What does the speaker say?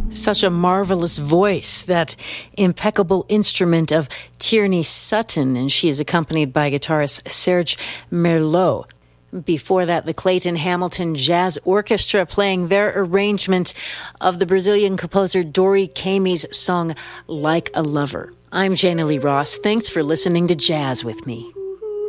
Such a marvelous voice, that impeccable instrument of Tierney Sutton, and she is accompanied by guitarist Serge Merlot. Before that, the Clayton Hamilton Jazz Orchestra playing their arrangement of the Brazilian composer Dori Camy's song Like a Lover. I'm Jana Lee Ross. Thanks for listening to Jazz with me.